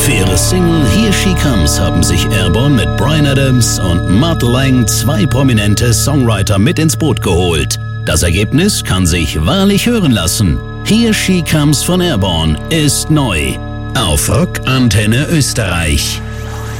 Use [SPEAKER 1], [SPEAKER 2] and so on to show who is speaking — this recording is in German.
[SPEAKER 1] Für ihre Single Here She Comes haben sich Airborne mit Bryan Adams und Mutt Lange 2 prominente Songwriter mit ins Boot geholt. Das Ergebnis kann sich wahrlich hören lassen. Here She Comes von Airborne ist neu. Auf Rock Antenne Österreich.